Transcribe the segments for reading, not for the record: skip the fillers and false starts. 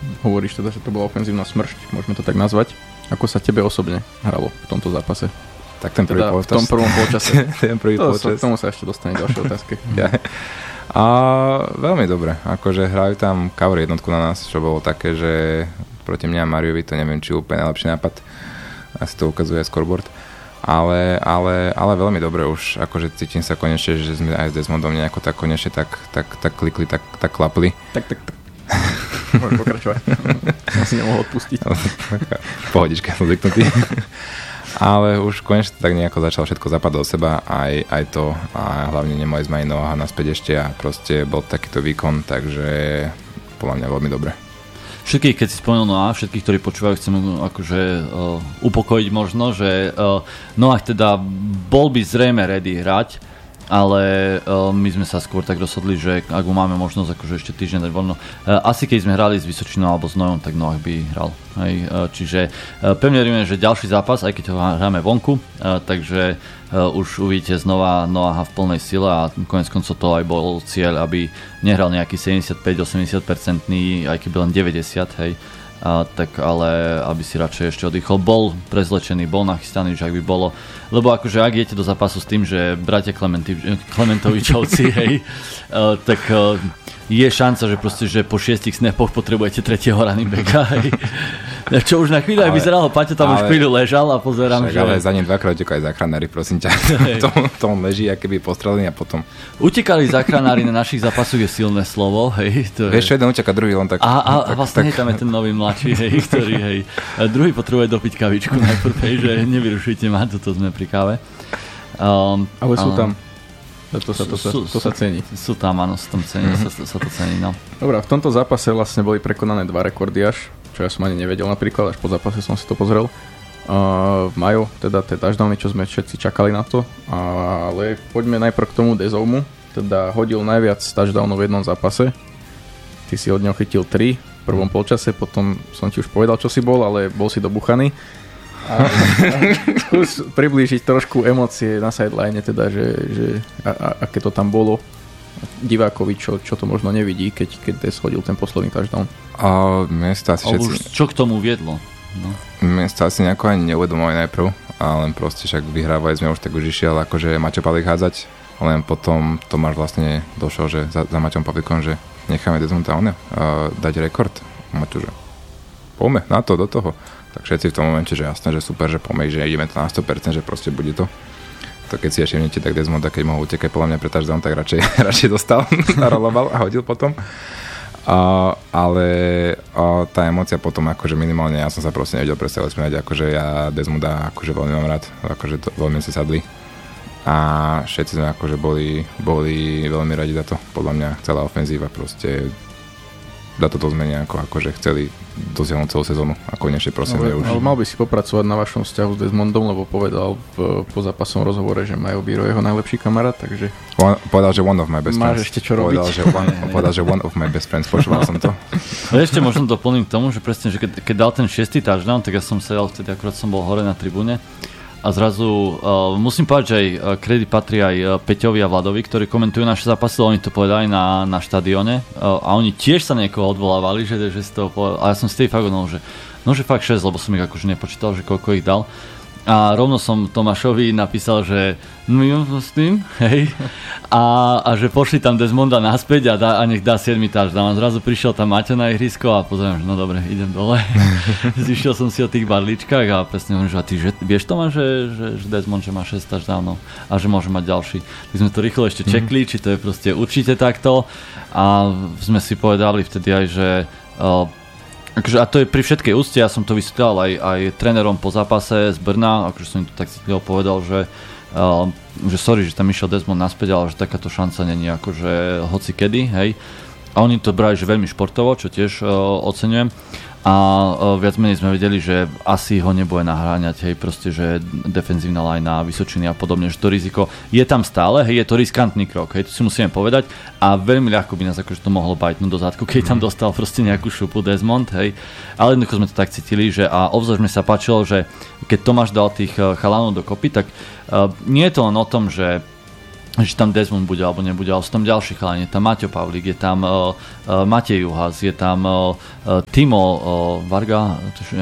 hovoríš teda, že to bola ofenzívna smršť, môžeme to tak nazvať. Ako sa tebe osobne hralo v tomto zápase? Tak ten prvý v tom prvom polčase. Ten prvý polčas. K tomu sa ešte dostane ďalšie otázky. Ja. A veľmi dobre, akože hrajú tam cover jednotku na nás, čo bolo také, že proti mňa a Mariovi to neviem, či úplne najlepší nápad. Asi to ukazuje aj scoreboard. Ale veľmi dobre už, akože cítim sa konečne, že sme aj s Desmondom nejako tak konečne tak klikli, tak klapli. Tak. Môžeš pokračovať. Som si nemohol odpustiť. Pohodička, som zvyknutý. Ale už konečne tak nejako začalo všetko zapadať do seba, aj to, a hlavne nemali sme aj Noaha naspäť ešte a proste bol takýto výkon, takže podľa mňa veľmi dobre. Všetkých, keď si spomenul Noah, všetkých, ktorí počúvajú, chcem akože upokojiť možno, že Noah teda bol by zrejme ready hrať, ale my sme sa skôr tak rozhodli, že ak mu máme možnosť akože ešte týždeň dať voľno, asi keď sme hrali s Vysočinou alebo s Nojom, tak Noah by hral. Hej. Čiže pevne veríme, že ďalší zápas, aj keď ho hráme vonku, takže už uvidíte znova Noaha v plnej sile a konec koncov to aj bol cieľ, aby nehral nejaký 75-80%, aj keby len 90%, hej. Tak ale aby si radšej ešte oddychol. Bol prezlečený, bol nachystaný, že ak by bolo, lebo akože ak idete do zápasu s tým, že bratia Klementovičovci, hej, tak je šanca, že proste, že po 6 snapoch potrebujete tretieho running backa, hej. Čo už na chvíľu aj vyzeralo, Paťo tam už chvíľu ležal a pozerám, že... Ale za ním dvakrát utekajú záchranári, prosím ťa. To leží, aké by postrelený a potom... Utekali záchranári na našich zápasoch je silné slovo, hej. Vieš, čo jeden uteka, druhý len tak... A vlastne tam je ten nový mladší, hej, ktorý, hej. Druhý potrebuje dopiť kavičku najprv, hej, že nevyrušujte ma, toto sme pri káve. Ale sú tam. To sa cení. Sú tam, áno, sú tam cení, sa to cení, no. Dobre, v tomto zápase vlastne boli prekonané 2 rekordy až, čo ja som ani nevedel napríklad, až po zápase som si to pozrel. Majú teda tie touchdowny, čo sme všetci čakali na to, ale poďme najprv k tomu Dezovmu, teda hodil najviac touchdownov v jednom zápase. Ty si od neho chytil 3 v prvom polčase, potom som ti už povedal, čo si bol, ale bol si dobuchaný. Skús priblížiť trošku emócie na sideline, teda, že aké to tam bolo divákovi, čo to možno nevidí, keď Des hodil ten posledný touchdown. Čo k tomu viedlo? No. Mne sa asi nejako ani neuvedomovali najprv, a len proste však vyhrávali sme už, tak už išiel akože Maťo Pavlík hádzať, len potom Tomáš vlastne došiel, že za Maťom Pavlíkom, že necháme Desmonda dať rekord. Maťo, že poďme na to, do toho. Tak všetci v tom momente, že jasné, že super, že poďme, že ideme to na 100%, že proste bude to. To keď si ešte vnite, tak Desmonda, keď mohol utekať podľa mňa pre touchdown, tak radšej dostal, naroloval a hodil potom. Ale tá emócia potom akože minimálne, ja som sa proste nevedel predstaviť smiať, akože ja Desmonda akože veľmi mám rád, akože to veľmi si sadli. A všetci sme akože boli veľmi radi za to. Podľa mňa celá ofenzíva proste za toto sme nejako akože chceli dosiahnuť celú sezónu a konečne prosím, že už... Ale mal by si popracovať na vašom vzťahu s Desmondom, lebo povedal po zápasom rozhovore, že Majo Biro jeho najlepší kamarát, takže... Povedal, že one of my best friends. Máš ešte čo robiť. Povedal, že one of my best friends, počúval som to. Ešte možno doplním k tomu, že presne, že keď dal ten 6. touchdown, tak ja som sedel vtedy, akurát som bol hore na tribúne. A zrazu musím povedať, že aj kredit patrí aj Peťovi a Vladovi, ktorí komentujú naše zápasy, oni to povedali na štadióne a oni tiež sa niekoho odvolávali, že si to povedal, a ja som si tej fakt odnul, že fakt 6, lebo som ich akože nepočítal, že koľko ich dal. A rovno som Tomášovi napísal, že no s tým, hej, a že pošli tam Desmonda naspäť a nech dá 7. touchdown. A zrazu prišiel tam Maťo na ihrisko a pozriem, že no dobre, idem dole. Zišiel som si o tých barličkách a presne hovorím, že a ty vieš Tomáš, že Desmond, že má 6 touchdownov a že môže mať ďalší. Tak sme to rýchlo ešte čekli, či to je proste určite takto a sme si povedali vtedy aj, že akože, a to je pri všetkej úcte, ja som to vysvetlal aj trénerom po zápase z Brna, akože som im to tak citlivo povedal, že sorry, že tam išiel Desmond naspäť, ale že takáto šanca není akože hoci kedy, hej. A oni to brali, že veľmi športovo, čo tiež oceňujem. A viac menej sme vedeli, že asi ho nebude nahráňať, hej, proste, že defenzívna lajna, Vysočiny a podobne, že to riziko je tam stále, hej, je to riskantný krok, hej, to si musíme povedať a veľmi ľahko by nás akože to mohlo bajtnúť do zadku, keď tam dostal proste nejakú šupu Desmond, hej, ale jednoducho sme to tak cítili, že a obzvlášť mi sa páčilo, že keď Tomáš dal tých chalanov dokopy, tak nie je to len o tom, že že tam Desmond bude alebo nebude, ale sú tam ďalší chalani, je tam Maťo Pavlík, je tam Matej Juhas, je tam Timo Varga,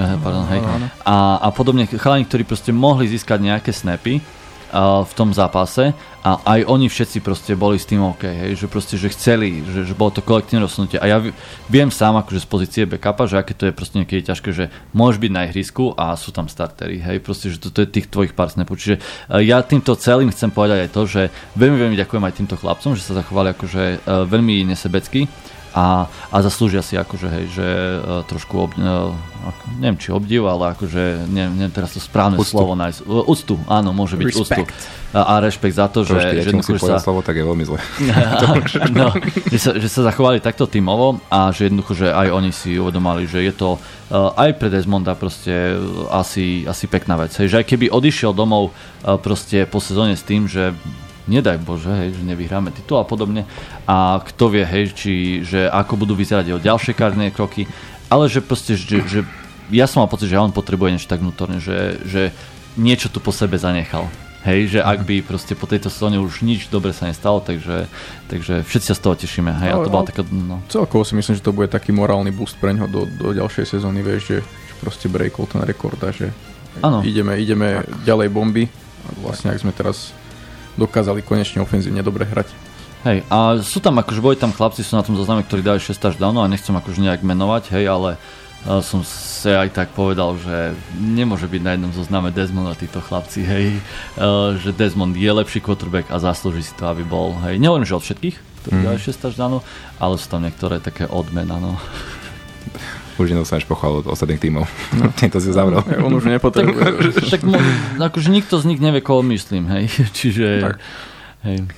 a podobne chalani, ktorí proste mohli získať nejaké snapy v tom zápase a aj oni všetci proste boli s tým OK, hej, že proste, že chceli, že bolo to kolektívne rozhodnutie a ja viem sám akože z pozície backupa, že aké to je proste niekedy ťažké, že môžeš byť na ihrisku a sú tam startery, hej, proste, že to je tých tvojich pár snapov, čiže ja týmto celým chcem povedať aj to, že veľmi ďakujem aj týmto chlapcom, že sa zachovali akože veľmi nesebecky a zaslúžia si akože, hej, že trošku neviem či obdiv, ale akože neviem teraz to správne úctu. Slovo nájsť. Úctu, áno, môže byť úctu. A rešpekt za to, trošky, že musím povedať slovo, tak je veľmi zle. No, že sa zachovali takto tímovo a že jednoducho, že aj oni si uvedomali, že je to aj pre Desmonda proste asi pekná vec. Hej, že aj keby odišiel domov proste po sezóne s tým, že nedaj Bože, hej, že nevyhráme titul a podobne. A kto vie, hej, že ako budú vyzerať jeho ďalšie kariérne kroky, ale že proste, že ja som mal pocit, že on potrebuje niečo tak vnútorne, že niečo tu po sebe zanechal. Hej, že ak by proste po tejto sezóne už nič dobre sa nestalo, takže všetci sa z toho tešíme. Hej, a to bola taká, no. Celkovo si myslím, že to bude taký morálny boost pre ňoho do ďalšej sezóny, vieš, že proste breakol ten rekord a že ideme ďalej bomby. A vlastne, ak sme teraz dokázali konečne ofenzívne dobre hrať. Hej, a sú tam akože boli tam chlapci, sú na tom zozname, ktorí dali 6 touchdownov a nechcem akože nejak menovať, hej, ale som si aj tak povedal, že nemôže byť na jednom zozname Desmond a títo chlapci, hej, že Desmond je lepší quarterback a zaslúži si to, aby bol, hej, nehovorím, že od všetkých, ktorí dali 6 touchdownov, ale sú tam niektoré také odmena, no. Už nedostaneš pochvalu od ostatných tímov. No. To si zavrel. On už nepotrebuje. Tak akože nikto z nich nevie, koho myslím, hej. Čiže... Tak. Hej.